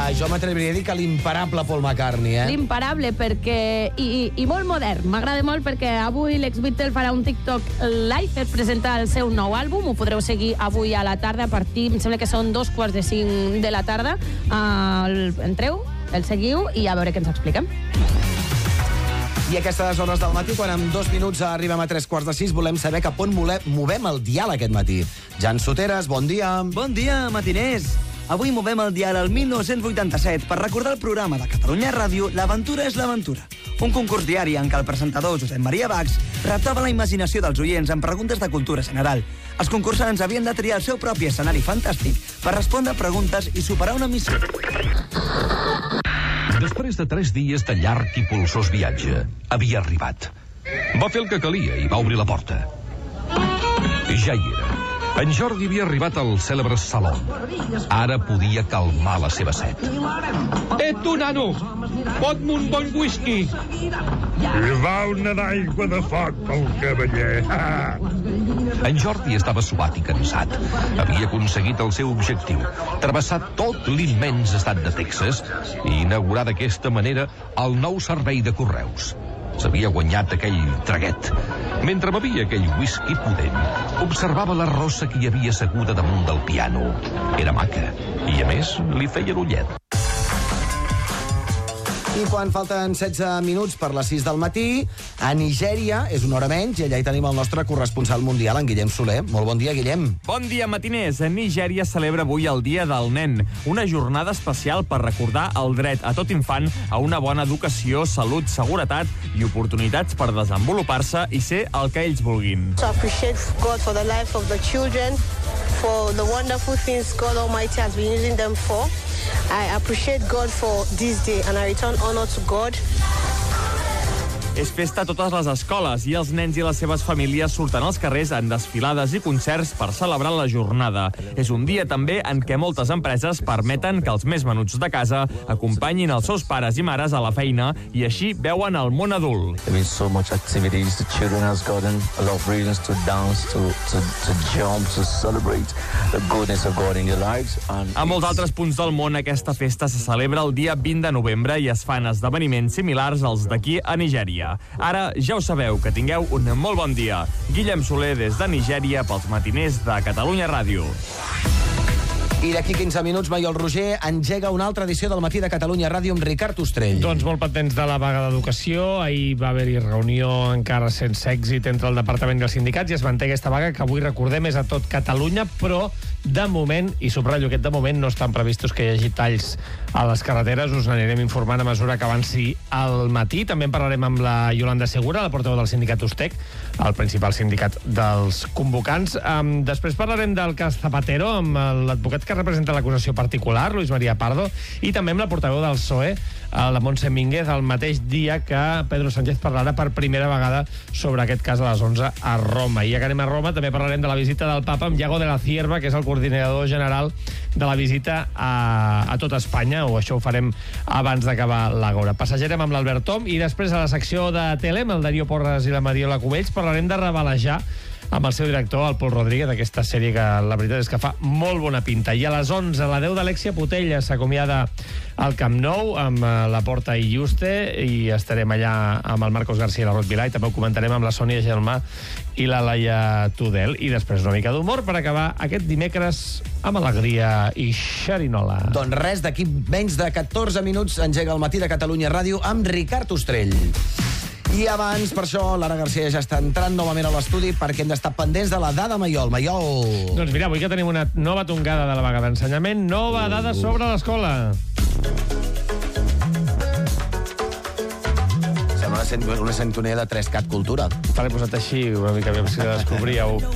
Jo m'atreviria a dir que l'imparable Paul McCartney, L'imparable, perquè... I molt modern. M'agrada molt perquè avui l'ex-Beatle farà un TikTok live per presentar el seu nou àlbum. Ho podreu seguir avui a la tarda a partir... Em sembla que són 2:45 de la tarda. Entreu, el seguiu i a veure què ens expliquem. I a aquestes hores del matí, quan en 2 minuts arribem a 3:45, volem saber cap on movem el dial aquest matí. Jan Soteres, bon dia. Bon dia, matiners. Avui movem el dial al 1987 per recordar el programa de Catalunya Ràdio L'Aventura és l'Aventura, un concurs diari en què el presentador Josep Maria Bax reptava la imaginació dels oients amb preguntes de cultura general. Els concursants havien de triar el seu propi escenari fantàstic per respondre preguntes i superar una missió. Després de 3 dies de llarg i polsós viatge, havia arribat. Va fer el que calia i va obrir la porta. Ja hi era. En Jordi havia arribat al cèlebre saló. Ara podia calmar la seva set. Tu, nano, pot-me un bon whisky. I va una d'aigua de foc pel cavaller. En Jordi estava suat i cansat. Havia aconseguit el seu objectiu, travessar tot l'immens estat de Texas i inaugurar d'aquesta manera el nou servei de correus. S'havia guanyat aquell traguet. Mentre bevia aquell whisky pudent, observava la rossa que hi havia asseguda damunt del piano. Era maca i, a més, li feia l'ullet. I quan falten 16 minuts per les 6 del matí, a Nigèria, és una hora menys, i allà hi tenim el nostre corresponsal mundial, en Guillem Soler. Molt bon dia, Guillem. Bon dia, matiners. Nigèria celebra avui el Dia del Nen, una jornada especial per recordar el dret a tot infant a una bona educació, salut, seguretat i oportunitats per desenvolupar-se i ser el que ells vulguin. To appreciate God for the life of the children, for the wonderful things God Almighty has been using them for. I appreciate God for this day and I return honor to God. És festa a totes les escoles i els nens i les seves famílies surten als carrers en desfilades i concerts per celebrar la jornada. És un dia també en què moltes empreses permeten que els més menuts de casa acompanyin els seus pares i mares a la feina i així veuen el món adult. There is so much activities. The children has gotten a lot of reasons to dance, to jump, to celebrate the goodness of God in their lives. A molts altres punts del món aquesta festa se celebra el dia 20 de novembre i es fan esdeveniments similars als d'aquí a Nigèria. Ara ja ho sabeu, que tingueu un molt bon dia. Guillem Soler des de Nigèria pels matiners de Catalunya Ràdio. I d'aquí 15 minuts, Maiol Roger engega una altra edició del Matí de Catalunya Ràdio amb Ricard Ostrell. Doncs molt pendents de la vaga d'educació. Ahir va haver-hi reunió encara sense èxit entre el Departament i els sindicats i es manté aquesta vaga que avui recordem és a tot Catalunya, però de moment, i subratllo aquest de moment, no estan previstos que hi hagi talls a les carreteres. Us n'anirem informant a mesura que avanci al matí. També en parlarem amb la Yolanda Segura, la portaveu del sindicat USTEC, el principal sindicat dels convocants. Després parlarem del cas Zapatero amb l'advocat que representa l'acusació particular, Luis María Pardo, i també amb la portaveu del PSOE, la Montse Mínguez, el mateix dia que Pedro Sánchez parlarà per primera vegada sobre aquest cas a les 11 a Roma. I ja que anem a Roma, també parlarem de la visita del papa amb Iago de la Cierva, que és el coordinador general de la visita a tot Espanya, o això ho farem abans d'acabar l'Àgora. Passejarem amb l'Albert Tom i després a la secció de tele, amb el Darío Porras i la Mariola Cubells, parlarem de revalejar amb el seu director, el Pol Rodríguez, d'aquesta sèrie que la veritat és que fa molt bona pinta. I a les 11, a la 10 d'Alexia Putella s'acomiada al Camp Nou amb la Porta i Juste i estarem allà amb el Marcos García i la Rot Vilà i també ho comentarem amb la Sònia Gelmà i la Laia Tudel. I després una mica d'humor per acabar aquest dimecres amb alegria i xerinola. Doncs res, d'aquí menys de 14 minuts engega el Matí de Catalunya Ràdio amb Ricard Ostrell. I abans, per això, Lara García ja està entrant novament a l'estudi perquè hem d'estar pendents de la dada Maiol. Maiol! Doncs mira, avui que tenim una nova tongada de la vaga d'ensenyament, nova dada sobre l'escola. Sembla una sintonia de 3CAT Cultura. Te l'he posat així, una mica, si la descobríeu.